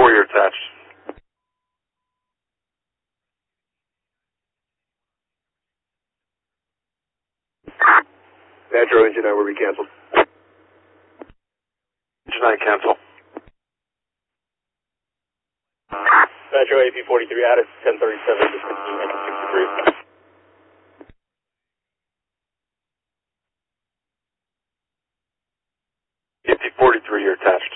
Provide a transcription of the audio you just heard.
54, you're attached. Metro Engine 9 will be canceled. Engine 9 cancel. Metro AP43 out at 1037, discontinue engine 63. AP43, you're attached.